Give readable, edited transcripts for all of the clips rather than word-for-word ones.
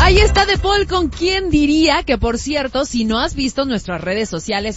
Ahí está De Paul con ¿Quién diría? Que por cierto, si no has visto nuestras redes sociales,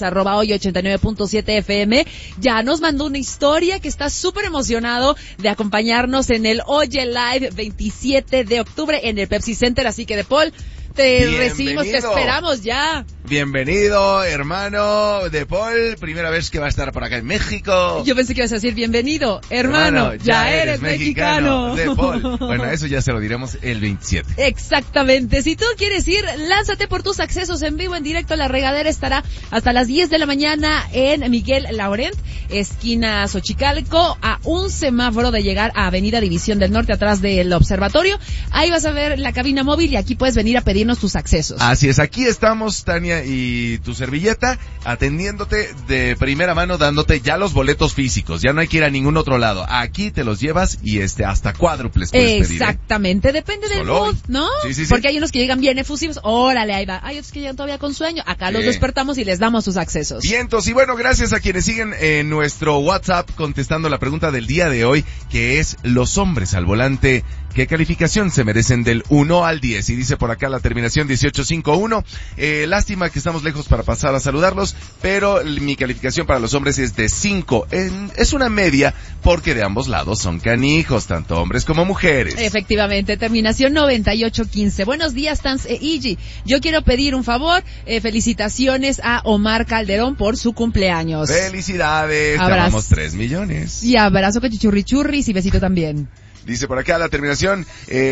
@hoy89.7fm, ya nos mandó una historia que está súper emocionado de acompañarnos en el Oye Live 27 de octubre en el Pepsi Center, así que De Paul, te recibimos, te esperamos ya. Bienvenido, hermano De Paul, primera vez que va a estar por acá en México. Yo pensé que ibas a decir bienvenido, hermano, ya eres mexicano. De Paul. Bueno, eso ya se lo diremos el 27. Exactamente. Si tú quieres ir, lánzate por tus accesos en vivo, en directo. La Regadera estará hasta las 10 de la mañana en Miguel Laurent, esquina Xochicalco, a un semáforo de llegar a Avenida División del Norte, atrás del observatorio. Ahí vas a ver la cabina móvil y aquí puedes venir a pedirnos tus accesos. Así es, aquí estamos, Tania, y tu servilleta, atendiéndote de primera mano, dándote ya los boletos físicos. Ya no hay que ir a ningún otro lado. Aquí te los llevas y hasta cuádruples puedes pedir. Exactamente, depende del mood, ¿no? Sí. Porque hay unos que llegan bien efusivos, órale, ahí va. Hay otros que llegan todavía con sueño. Acá los despertamos y les damos sus accesos. Vientos, y bueno, gracias a quienes siguen en nuestro WhatsApp contestando la pregunta del día de hoy, que es: los hombres al volante, ¿qué calificación se merecen del 1 al 10? Y dice por acá la terminación 1851. Lástima que estamos lejos para pasar a saludarlos, pero mi calificación para los hombres es de 5. Es una media porque de ambos lados son canijos, tanto hombres como mujeres. Efectivamente, terminación 9815. Buenos días, Tans e Iggy. Yo quiero pedir un favor. Felicitaciones a Omar Calderón por su cumpleaños. Felicidades, te damos 3 millones. Y abrazo con chichurrichurris y besito también. Dice por acá la terminación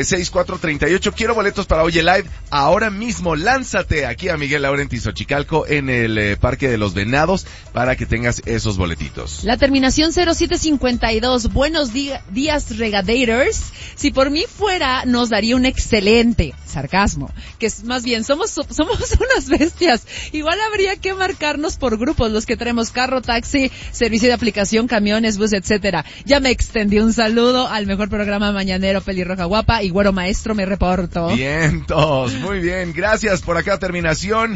6438, quiero boletos para Oye Live ahora mismo. Lánzate aquí a Miguel Laurent y Xochicalco en el Parque de los Venados para que tengas esos boletitos. La terminación 0752, buenos días Regadators. Si por mí fuera, nos daría un excelente sarcasmo, que es más bien, somos unas bestias. Igual habría que marcarnos por grupos, los que tenemos carro, taxi, servicio de aplicación, camiones, bus, etcétera. Ya me extendí un saludo al mejor programa mañanero, pelirroja guapa y güero maestro, me reporto. Vientos, muy bien, gracias. Por acá terminación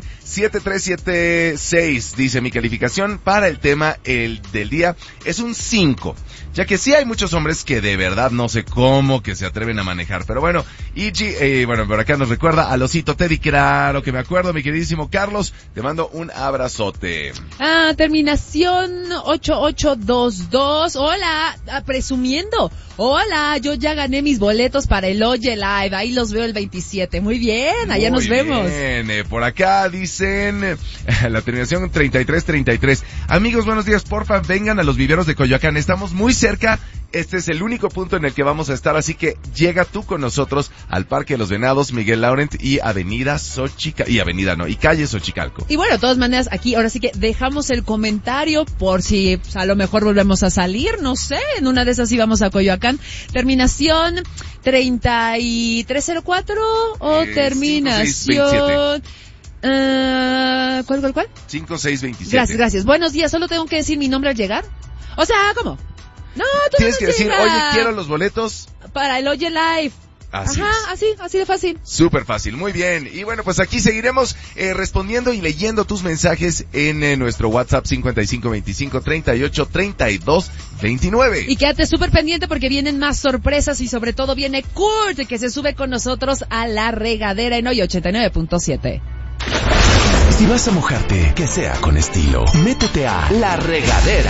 7376, dice mi calificación para el tema del día es un 5, ya que sí hay muchos hombres que de verdad no sé cómo que se atreven a manejar, pero bueno, bueno, por acá nos recuerda al osito Teddy, claro que me acuerdo, mi queridísimo Carlos, te mando un abrazote. Terminación 8822, hola, presumiendo, hola, yo ya gané mis boletos para el Oye Live, ahí los veo el 27, muy bien, allá nos vemos. Bien, por acá dicen, la terminación 3333, amigos, buenos días, porfa, vengan a los viveros de Coyoacán, estamos muy cerca, este es el único punto en el que vamos a estar, así que llega tú con nosotros al Parque de los Venados, Miguel Laurent y calle Xochicalco. Y bueno, de todas maneras, aquí ahora sí que dejamos el comentario por si a lo mejor volvemos a salir, no sé, en una de esas íbamos a Coyoacán. Terminación 3304 o terminación... 5627. ¿Cuál? 5627. Gracias. Buenos días, ¿solo tengo que decir mi nombre al llegar? O sea, ¿cómo? No, tú tienes que decir, oye, quiero los boletos para el Oye Live. Así así de fácil. Súper fácil, muy bien. Y bueno, pues aquí seguiremos respondiendo y leyendo tus mensajes en nuestro WhatsApp 5525383229. Y quédate súper pendiente porque vienen más sorpresas y sobre todo viene Kurt, que se sube con nosotros a La Regadera en Hoy 89.7. Si vas a mojarte, que sea con estilo. Métete a La Regadera.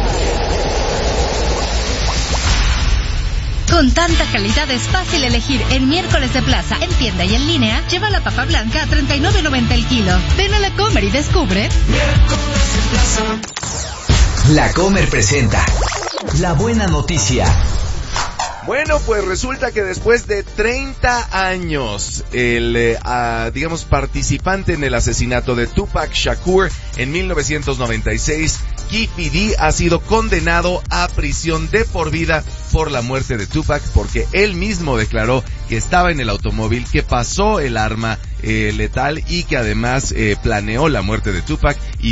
Con tanta calidad es fácil elegir. En miércoles de plaza, en tienda y en línea, lleva la papa blanca a $39.90 el kilo. Ven a La Comer y descubre. Miércoles en plaza. La Comer presenta la buena noticia. Bueno, pues resulta que después de 30 años, el, participante en el asesinato de Tupac Shakur en 1996, Keffe D ha sido condenado a prisión de por vida por la muerte de Tupac, porque él mismo declaró que estaba en el automóvil, que pasó el arma letal y que además planeó la muerte de Tupac y